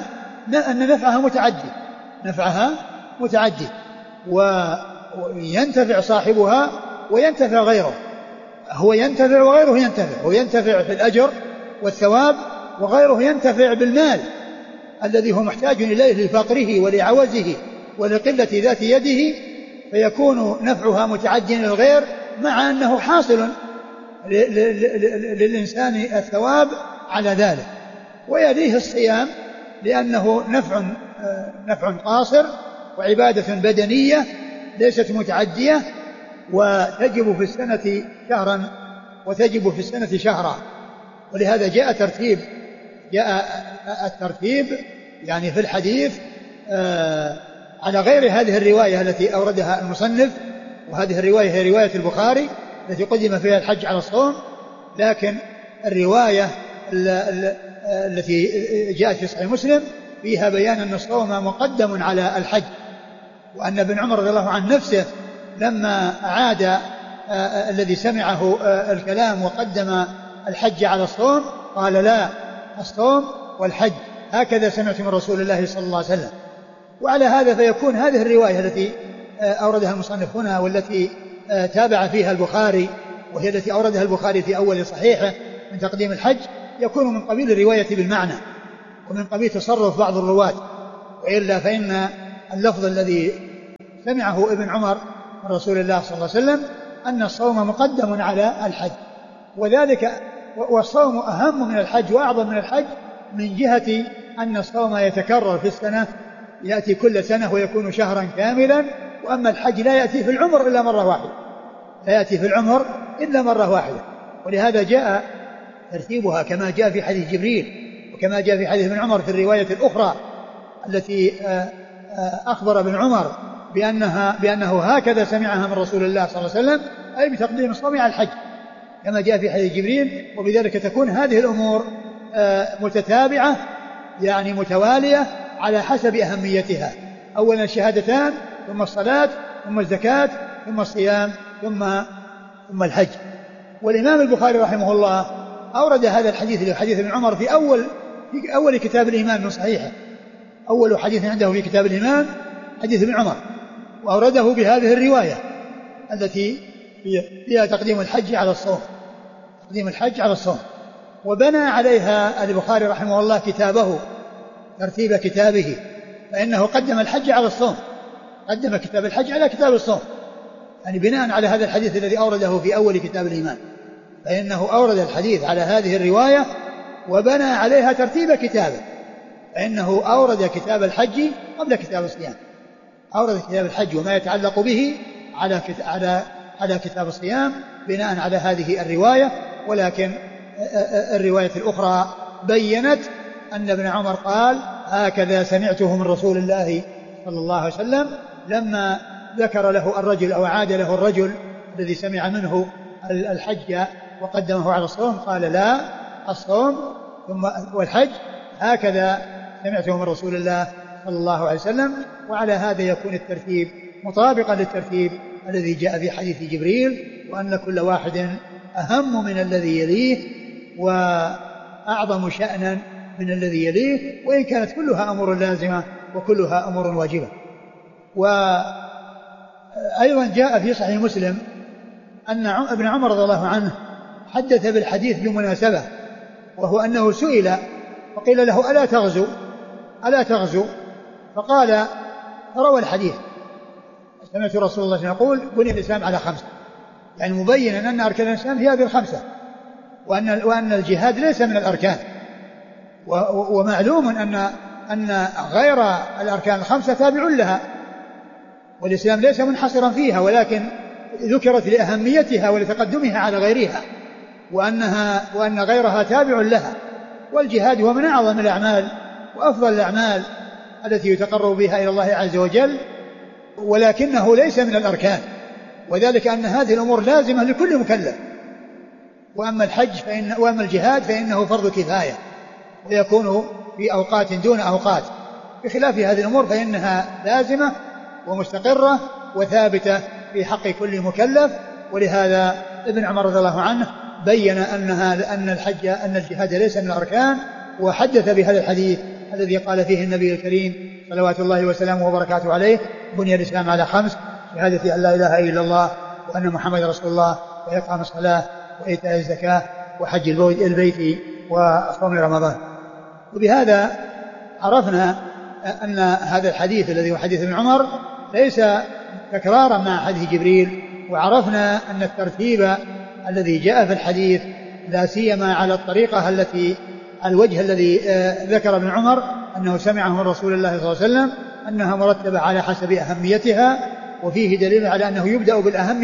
نفعها متعدي وينتفع صاحبها وينتفع غيره. هو ينتفع وغيره ينتفع، هو ينتفع في الأجر والثواب، وغيره ينتفع بالمال الذي هو محتاج إليه لفقره ولعوزه ولقلة ذات يده، فيكون نفعها متعديا للغير مع أنه حاصل للإنسان الثواب على ذلك. ويليه الصيام لأنه نفع قاصر وعبادة بدنية ليست متعدية، وتجب في السنة شهرا وتجب في السنة شهرا. ولهذا جاء الترتيب يعني في الحديث على غير هذه الرواية التي أوردها المصنف، وهذه الرواية هي رواية البخاري التي قدم فيها الحج على الصوم، لكن الرواية التي جاءت في صحيح مسلم فيها بيان أن الصوم مقدم على الحج، وأن ابن عمر رضي الله عن نفسه لما عاد الذي سمعه الكلام وقدم الحج على الصوم قال: لا، الصوم والحج هكذا سمعت من رسول الله صلى الله عليه وسلم. وعلى هذا فيكون هذه الرواية التي أوردها المصنف هنا والتي تابع فيها البخاري، وهي التي أوردها البخاري في أول صحيحه من تقديم الحج، يكون من قبيل الرواية بالمعنى، ومن قبيل تصرف بعض الرواة، وإلا فإن اللفظ الذي سمعه ابن عمر من رسول الله صلى الله عليه وسلم أن الصوم مقدم على الحج، وذلك والصوم أهم من الحج وأعظم من الحج من جهة أن الصوم يتكرر في السنة، يأتي كل سنة ويكون شهرا كاملا، وأما الحج لا يأتي في العمر إلا مرة واحدة، لا يأتي في العمر إلا مرة واحدة. ولهذا جاء ترتيبها كما جاء في حديث جبريل، وكما جاء في حديث ابن عمر في الرواية الأخرى التي أخبر ابن عمر بأنه هكذا سمعها من رسول الله صلى الله عليه وسلم، أي بتقديم الصوم على الحج كما جاء في حديث جبريل. وبذلك تكون هذه الأمور متتابعة يعني متوالية على حسب أهميتها، أولا الشهادتان، ثم الصلاة، ثم الزكاة، ثم الصيام، ثم الحج. والإمام البخاري رحمه الله أورد هذا الحديث اللي حديث ابن عمر في أول كتاب الإيمان من صحيحه، أول حديث عنده في كتاب الإيمان حديث ابن عمر، وأورده بهذه الرواية التي فيها تقديم الحج على الصوم، تقديم الحج على الصوم، وبنى عليها البخاري رحمه الله كتابه، ترتيب كتابه، فإنه قدم الحج على الصوم، قدم كتاب الحج على كتاب الصوم، يعني بناء على هذا الحديث الذي أورده في أول كتاب الإيمان، فإنه أورد الحديث على هذه الرواية وبنى عليها ترتيب كتابه، فإنه أورد كتاب الحج قبل كتاب الصيام، أورد كتاب الحج وما يتعلق به على كتاب الصيام بناء على هذه الرواية. ولكن الرواية الأخرى بيّنت أن ابن عمر قال هكذا سمعته من رسول الله صلى الله عليه وسلم، لما ذكر له الرجل أو عاد له الرجل الذي سمع منه الحج وقدمه على الصوم قال لا، الصوم ثم والحج هكذا سمعته من رسول الله صلى الله عليه وسلم. وعلى هذا يكون الترتيب مطابقا للترتيب الذي جاء في حديث جبريل، وأن كل واحد أهم من الذي يليه وأعظم شأنا من الذي يليه، وإن كانت كلها أمور لازمة وكلها أمور واجبة. وأيضا جاء في صحيح مسلم أن ابن عمر رضي الله عنه حدث بالحديث بمناسبة، وهو أنه سئل وقيل له ألا تغزو، فقال روى الحديث سمعت رسول الله صلى الله عليه وسلم يقول بني الإسلام على 5، يعني مبينا أن أركان الإسلام هي هذه 5، وأن الجهاد ليس من الأركان، ومعلوم أن غير الأركان 5 تابع لها، والإسلام ليس منحصرا فيها، ولكن ذكرت لأهميتها ولتقدمها على غيرها، وأن غيرها تابع لها. والجهاد هو من أعظم الأعمال وأفضل الأعمال التي يتقرب بها إلى الله عز وجل، ولكنه ليس من الأركان، وذلك أن هذه الأمور لازمة لكل مكلف. وأما الجهاد فإنه فرض كفاية، ويكون في أوقات دون أوقات، بخلاف هذه الأمور فإنها لازمة ومستقرة وثابتة في حق كل مكلف. ولهذا ابن عمر رضي الله عنه بين أن الجهاد ليس من الأركان، وحدث بهذا الحديث الذي قال فيه النبي الكريم صلوات الله وسلامه وبركاته عليه بني الإسلام على 5، شهادة أن لا إله إلا الله وأن محمد رسول الله، وإقام الصلاة، وإيتاء الزكاة، وحج البيت، وصوم رمضان. وبهذا عرفنا أن هذا الحديث الذي هو حديث ابن عمر ليس تكرارا مع حديث جبريل، وعرفنا أن الترتيب الذي جاء في الحديث لا سيما على الطريقة الوجه الذي ذكر ابن عمر أنه سمعه من رسول الله صلى الله عليه وسلم أنها مرتبة على حسب أهميتها، وفيه دليل على أنه يبدأ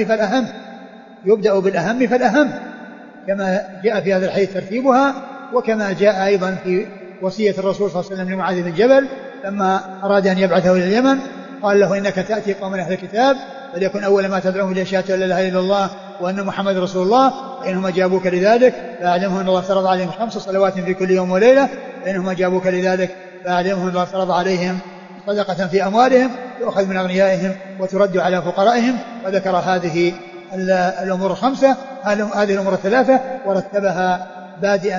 بالأهم فالأهم كما جاء في هذا الحديث ترتيبها، وكما جاء أيضا في وصية الرسول صلى الله عليه وسلم لمعاذ بن جبل لما أراد أن يبعثه إلى اليمن قال له إنك تأتي قوم أهل الكتاب فليكن أول ما تدعوهم إلى شهادة لا إله إلا الله وأن محمد رسول الله، فإنهم أجابوك لذلك فأعلمهم أن الله افترض عليهم 5 صلوات في كل يوم وليلة، فإنهم أجابوك لذلك فأعلمهم أن الله افترض عليهم صدقة في أموالهم تؤخذ من أغنيائهم وترد على فقرائهم، وذكر هذه الأمور 5، هذه الأمور 3، ورتبها بادئا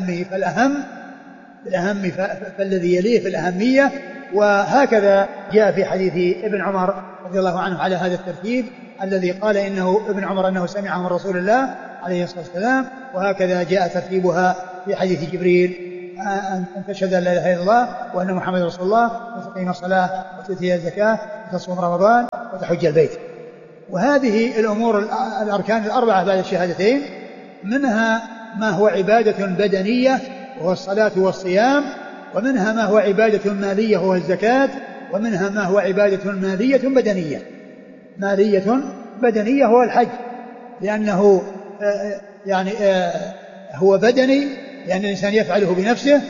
بالأهم فالذي يليه في الأهمية. وهكذا جاء في حديث ابن عمر رضي الله عنه على هذا الترتيب الذي قال إنه ابن عمر أنه سمعه من رسول الله عليه الصلاة والسلام، وهكذا جاء ترتيبها في حديث جبريل أن تشهد أن لا إله إلا الله وأن محمد رسول الله وتقيم الصلاة وتؤتي الزكاة وتصوم رمضان وتحج البيت. وهذه الأمور الأركان الأربعة بعد الشهادتين منها ما هو عبادة بدنية وهو الصلاة والصيام، ومنها ما هو عبادة مالية وهو الزكاة، ومنها ما هو عبادة مالية بدنية هو الحج، لأنه هو بدني لأن الإنسان يفعله بنفسه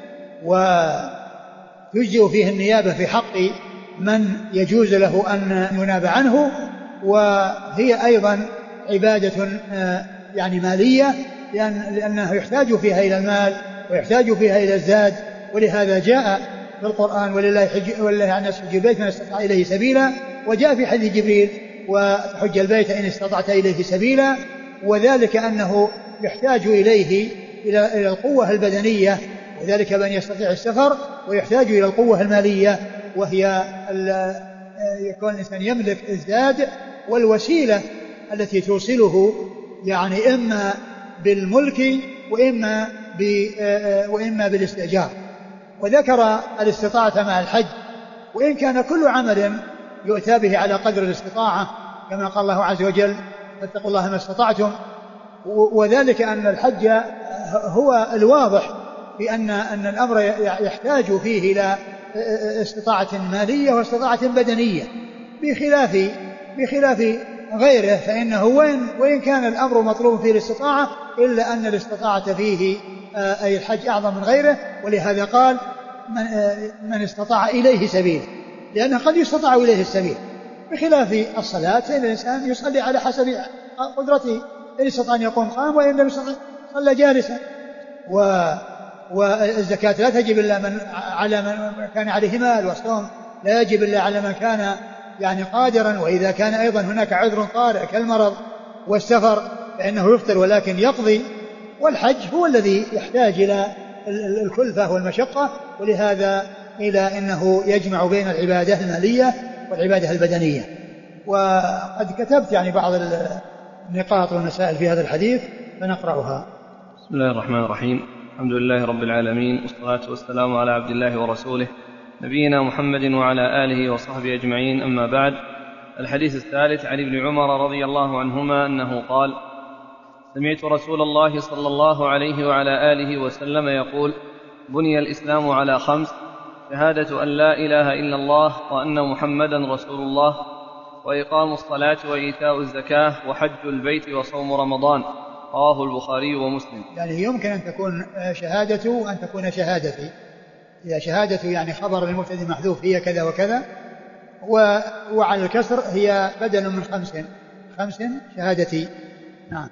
وتجزئ فيه النيابة في حق من يجوز له أن يناب عنه، وهي أيضا عبادة مالية لأنه يحتاج فيها إلى المال ويحتاج فيها إلى الزاد، ولهذا جاء في القرآن ولله عن حج البيت من استطاع إليه سبيلا، وجاء في حديث جبريل وحج البيت إن استطعت إليه سبيلا، وذلك أنه يحتاج إليه إلى القوة البدنية، وذلك بأن يستطيع السفر، ويحتاج إلى القوة المالية وهي يكون الإنسان يملك الزاد والوسيلة التي توصله إما بالملك وإما بالاستئجار. وذكر الاستطاعة مع الحج، وإن كان كل عمل يؤتى به على قدر الاستطاعة كما قال الله عز وجل فاتقوا الله ما استطعتم، وذلك أن الحج هو الواضح بأن الأمر يحتاج فيه إلى استطاعة مالية واستطاعة بدنية بخلاف غيره، فإنه وإن كان الأمر مطلوب فيه الاستطاعة إلا أن الاستطاعة فيه أي الحج أعظم من غيره. ولهذا قال من استطاع إليه سبيل، لأنه قد يستطاع إليه السبيل، بخلاف الصلاة فإن الإنسان يصلي على حسب قدرته، إن استطاع أن يقوم قام، وإن لم يستطع صلى جالسا. والزكاة لا تجب إلا على من كان عليه مال، والصوم لا يجب إلا على من كان قادرا، وإذا كان أيضا هناك عذر طارئ كالمرض والسفر فإنه يفطر ولكن يقضي. والحج هو الذي يحتاج إلى الكلفة والمشقة، ولهذا قيل إنه يجمع بين العبادة المالية والعبادة البدنية. وقد كتبت بعض النقاط والمسائل في هذا الحديث فنقرأها. بسم الله الرحمن الرحيم. الحمد لله رب العالمين، والصلاة والسلام على عبد الله ورسوله نبينا محمد وعلى آله وصحبه أجمعين، أما بعد. الحديث الثالث عن ابن عمر رضي الله عنهما أنه قال: سمعت رسول الله صلى الله عليه وعلى آله وسلم يقول: بني الإسلام على 5: شهادة أن لا إله إلا الله وأن محمدا رسول الله، وإقام الصلاة وإيتاء الزكاة وحج البيت وصوم رمضان. رواه البخاري ومسلم. يمكن أن تكون شهادة وأن تكون شهادتي. هي شهادة خبر المبتدأ محذوف، هي كذا وكذا، وعلى الكسر هي بدل من 5 شهادتي. نعم.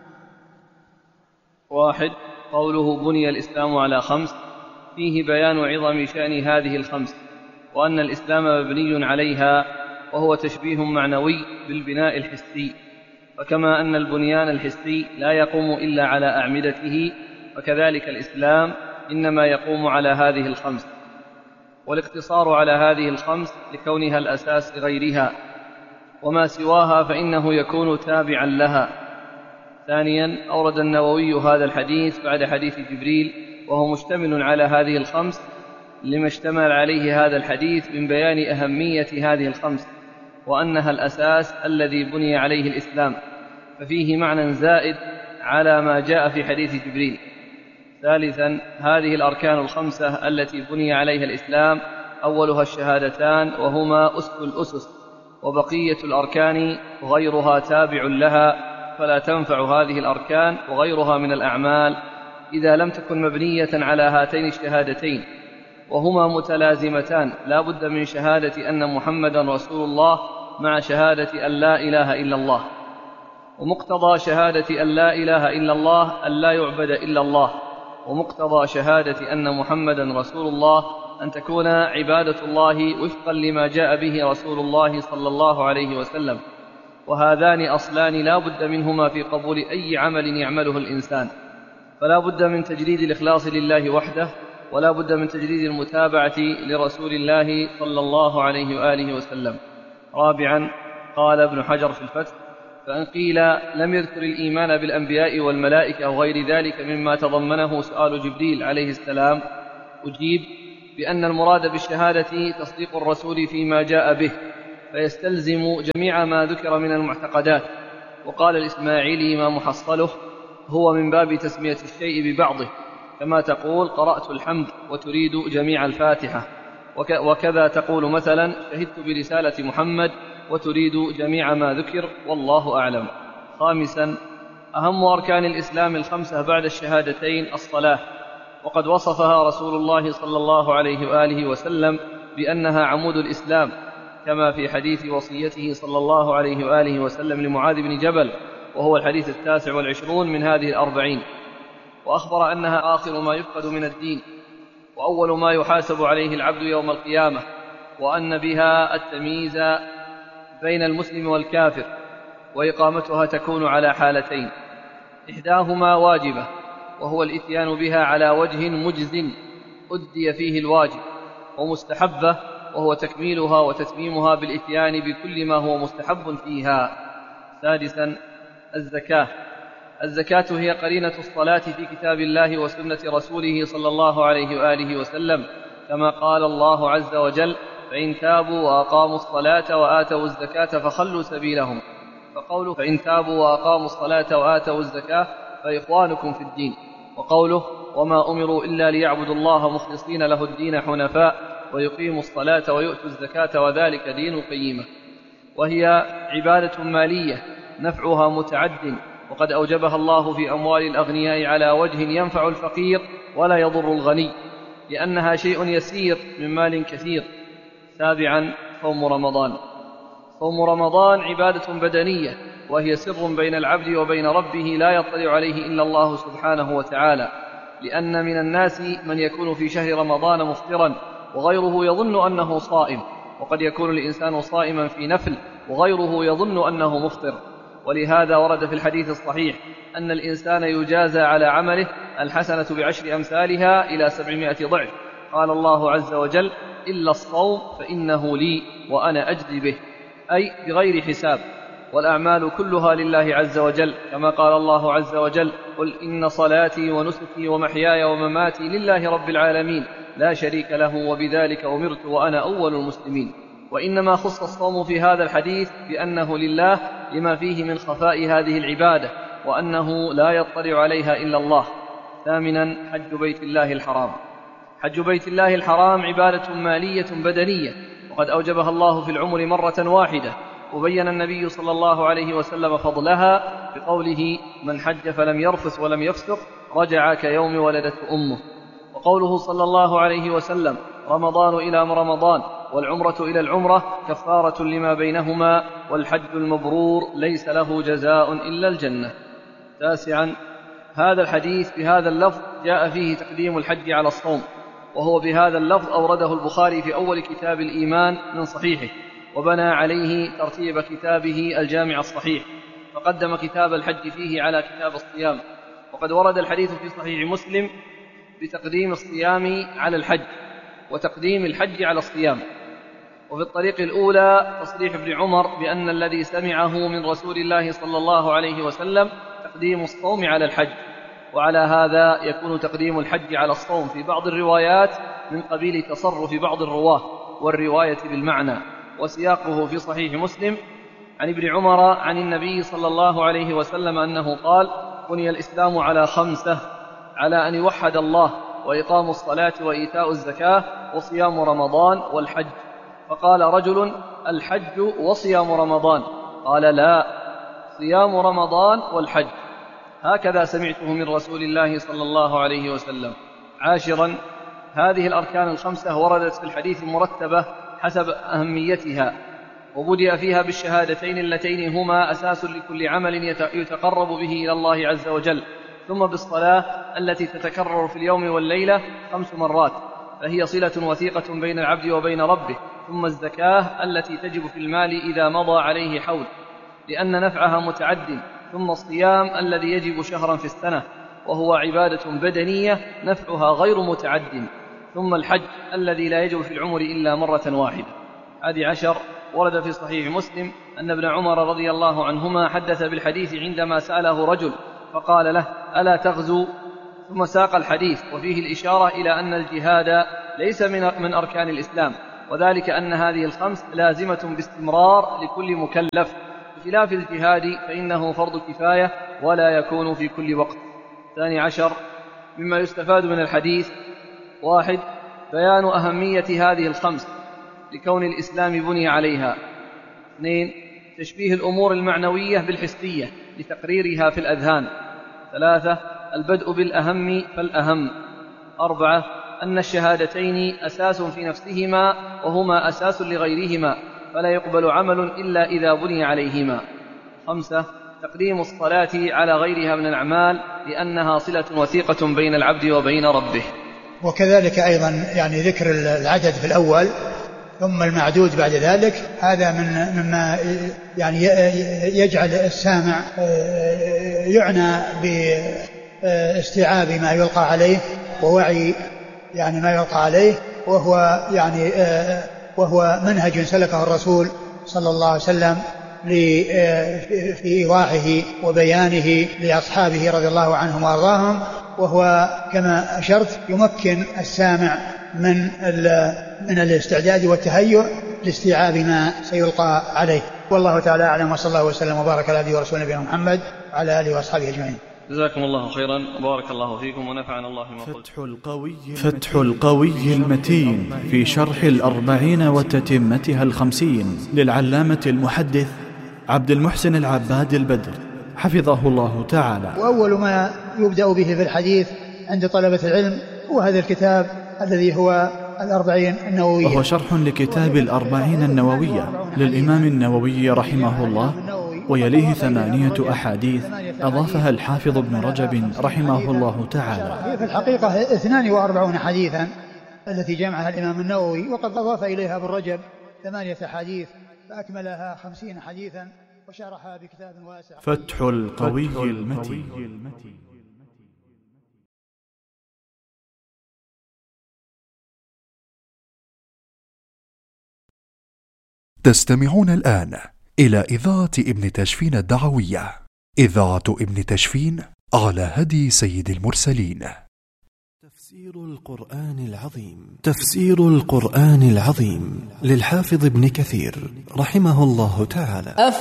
1. قوله بني الإسلام على 5 فيه بيان عظم شأن هذه 5، وأن الإسلام مبني عليها، وهو تشبيه معنوي بالبناء الحسي، فكما أن البنيان الحسي لا يقوم إلا على أعمدته، فكذلك الإسلام إنما يقوم على هذه 5، والاقتصار على هذه 5 لكونها الأساس لغيرها، وما سواها فإنه يكون تابعا لها. 2. أورد النووي هذا الحديث بعد حديث جبريل، وهو مشتمل على هذه 5 لما اشتمل عليه هذا الحديث من بيان أهمية هذه 5، وأنها الأساس الذي بني عليه الإسلام، ففيه معنى زائد على ما جاء في حديث جبريل. 3. هذه الأركان 5 التي بني عليها الإسلام أولها الشهادتان، وهما أسس الأسس، وبقية الأركان غيرها تابع لها، فلا تنفع هذه الأركان وغيرها من الأعمال إذا لم تكن مبنية على هاتين الشهادتين، وهما متلازمتان، لا بد من شهادة أن محمدا رسول الله مع شهادة أن لا إله إلا الله. ومقتضى شهادة أن لا إله إلا الله أن لا يعبد إلا الله، ومقتضى شهادة أن محمدا رسول الله أن تكون عبادة الله وفقا لما جاء به رسول الله صلى الله عليه وسلم، وهذان أصلان لا بد منهما في قبول أي عمل يعمله الإنسان، فلا بد من تجريد الإخلاص لله وحده، ولا بد من تجريد المتابعة لرسول الله صلى الله عليه وآله وسلم. 4. قال ابن حجر في الفتح: فإن قيل لم يذكر الإيمان بالأنبياء والملائكة أو غير ذلك مما تضمنه سؤال جبريل عليه السلام، أجيب بأن المراد بالشهادة تصديق الرسول فيما جاء به، فيستلزم جميع ما ذكر من المعتقدات. وقال الإسماعيلي ما محصله هو من باب تسمية الشيء ببعضه، كما تقول قرأت الحمد وتريد جميع الفاتحة، وكذا تقول مثلا شهدت برسالة محمد وتريد جميع ما ذكر، والله أعلم. خامسا، أهم أركان الإسلام 5 بعد الشهادتين الصلاة، وقد وصفها رسول الله صلى الله عليه وآله وسلم بأنها عمود الإسلام، كما في حديث وصيته صلى الله عليه وآله وسلم لمعاذ بن جبل، وهو الحديث 29 من هذه 40، وأخبر أنها آخر ما يفقد من الدين وأول ما يحاسب عليه العبد يوم القيامة، وأن بها التمييز بين المسلم والكافر، وإقامتها تكون على حالتين: إحداهما واجبة وهو الإتيان بها على وجه مجز أدي فيه الواجب، ومستحبة وهو تكميلها وتتميمها بالإتيان بكل ما هو مستحب فيها. سادسا، الزكاة هي قرينة الصلاة في كتاب الله وسنة رسوله صلى الله عليه وآله وسلم، كما قال الله عز وجل: فإن تابوا وأقاموا الصلاة وآتوا الزكاة فخلوا سبيلهم. فقوله فإن تابوا وأقاموا الصلاة وآتوا الزكاة فإخوانكم في الدين. وقوله وما أمروا إلا ليعبدوا الله مخلصين له الدين حنفاء ويقيموا الصلاة ويؤتوا الزكاة وذلك دين القيمة. وهي عبادة مالية نفعها متعد، وقد أوجبها الله في أموال الأغنياء على وجه ينفع الفقير ولا يضر الغني، لأنها شيء يسير من مال كثير. سابعا، صوم رمضان عبادة بدنية، وهي سر بين العبد وبين ربه لا يطلع عليه إلا الله سبحانه وتعالى، لأن من الناس من يكون في شهر رمضان مفطرا وغيره يظن أنه صائم، وقد يكون الإنسان صائما في نفل وغيره يظن أنه مفطر. ولهذا ورد في الحديث الصحيح أن الإنسان يجازى على عمله الحسنة ب10 أمثالها إلى 700 ضعف. قال الله عز وجل: إلا الصوم فإنه لي وأنا أجزي به، أي بغير حساب، والأعمال كلها لله عز وجل، كما قال الله عز وجل: قل إن صلاتي ونسكي ومحياي ومماتي لله رب العالمين لا شريك له وبذلك أمرت وأنا أول المسلمين. وإنما خص الصوم في هذا الحديث بأنه لله لما فيه من خفاء هذه العبادة، وأنه لا يطلع عليها إلا الله. ثامنا، حج بيت الله الحرام. حج بيت الله الحرام عبادة مالية بدنية، وقد أوجبها الله في العمر مرة واحدة، وبين النبي صلى الله عليه وسلم فضلها بقوله: من حج فلم يرفث ولم يفسق رجع كيوم ولدته أمه. وقوله صلى الله عليه وسلم: رمضان إلى رمضان والعمرة إلى العمرة كفارة لما بينهما والحج المبرور ليس له جزاء إلا الجنة. تاسعا، هذا الحديث بهذا اللفظ جاء فيه تقديم الحج على الصوم، وهو بهذا اللفظ أورده البخاري في أول كتاب الإيمان من صحيحه، وبنى عليه ترتيب كتابه الجامع الصحيح، فقدم كتاب الحج فيه على كتاب الصيام. وقد ورد الحديث في صحيح مسلم بتقديم الصيام على الحج وتقديم الحج على الصيام. وفي الطريق الأولى تصريح ابن عمر بأن الذي سمعه من رسول الله صلى الله عليه وسلم تقديم الصوم على الحج، وعلى هذا يكون تقديم الحج على الصوم في بعض الروايات من قبيل تصرف بعض الرواه والرواية بالمعنى. وسياقه في صحيح مسلم عن ابن عمر عن النبي صلى الله عليه وسلم أنه قال: بني الإسلام على 5: على أن يوحد الله، وإقام الصلاة، وإيتاء الزكاة، وصيام رمضان، والحج. فقال رجل: الحج وصيام رمضان؟ قال: لا، صيام رمضان والحج. هكذا سمعته من رسول الله صلى الله عليه وسلم. عاشرا، هذه الأركان 5 وردت في الحديث مرتبة حسب أهميتها، وبدأ فيها بالشهادتين اللتين هما أساس لكل عمل يتقرب به إلى الله عز وجل، ثم بالصلاة التي تتكرر في اليوم والليلة 5 مرات، فهي صلة وثيقة بين العبد وبين ربه، ثم الزكاة التي تجب في المال إذا مضى عليه حول لأن نفعها متعد، ثم الصيام الذي يجب شهرا في السنة وهو عبادة بدنية نفعها غير متعد، ثم الحج الذي لا يجب في العمر إلا مرة واحدة. 11، ورد في صحيح مسلم أن ابن عمر رضي الله عنهما حدث بالحديث عندما سأله رجل فقال له: ألا تغزو؟ ثم ساق الحديث وفيه الإشارة إلى أن الجهاد ليس من أركان الإسلام، وذلك أن هذه الخمس لازمة باستمرار لكل مكلف، بخلاف الجهاد فإنه فرض كفاية ولا يكون في كل وقت. 12 مما يستفاد من الحديث: 1. بيان أهمية هذه الخمس لكون الإسلام بني عليها. 2. تشبيه الأمور المعنوية بالحسية لتقريرها في الأذهان. 3. البدء بالأهم فالأهم. 4. أن الشهادتين أساس في نفسهما وهما أساس لغيرهما، فلا يقبل عمل إلا إذا بني عليهما. 5. تقديم الصلاة على غيرها من الأعمال لأنها صلة وثيقة بين العبد وبين ربه. وكذلك أيضا يعني ذكر العدد في الأول ثم المعدود بعد ذلك، هذا مما يعني يجعل السامع يعنى باستيعاب ما يلقى عليه ووعي يعني ما يلقى عليه، وهو منهج سلكه الرسول صلى الله عليه وسلم في إيضاحه وبيانه لأصحابه رضي الله عنهم وأرضاهم، وهو كما أشرت يمكن السامع من الاستعداد والتهيؤ لاستيعاب ما سيلقى عليه. والله تعالى أعلم، وصلى الله وسلم وبارك على عبده ورسوله نبينا محمد وعلى آله وأصحابه أجمعين. جزاكم الله خيرا وبارك الله فيكم ونفعنا الله بما قلت. فتح القوي المتين في شرح 40 وتتمتها 50 للعلامة المحدث عبد المحسن العباد البدر حفظه الله تعالى. وأول ما يبدأ به في الحديث عند طلبة العلم هو هذا الكتاب الذي هو 40 النووية، وهو شرح لكتاب 40 النووية للإمام النووي رحمه الله، ويليه 8 أحاديث أضافها الحافظ ابن رجب رحمه الله تعالى. هي في الحقيقة 42 حديثا التي جمعها الإمام النووي، وقد أضاف إليها ابن رجب 8 أحاديث فأكملها 50 حديثا وشرحها بكتاب واسع. فتح القوي المتين. تستمعون الآن إلى إذاعة ابن تشفين الدعوية، إذاعة ابن تشفين على هدي سيد المرسلين. تفسير القرآن العظيم للحافظ ابن كثير رحمه الله تعالى.